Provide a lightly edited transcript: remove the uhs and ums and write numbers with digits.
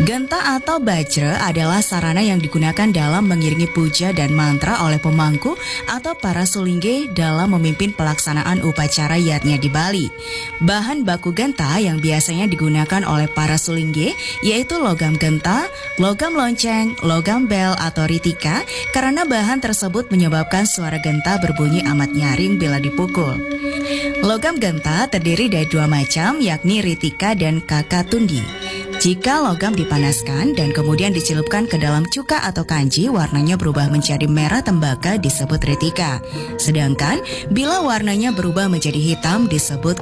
Genta atau bajra adalah sarana yang digunakan dalam mengiringi puja dan mantra oleh pemangku atau para sulingge dalam memimpin pelaksanaan upacara yatnya di Bali. Bahan baku genta yang biasanya digunakan oleh para sulingge yaitu logam genta, logam lonceng, logam bel atau ritika karena bahan tersebut menyebabkan suara genta berbunyi amat nyaring bila dipukul. Logam genta terdiri dari dua macam yakni ritika dan kakatundi. Jika logam dipanaskan dan kemudian dicelupkan ke dalam cuka atau kanji, warnanya berubah menjadi merah tembaga disebut ritika. Sedangkan bila warnanya berubah menjadi hitam disebut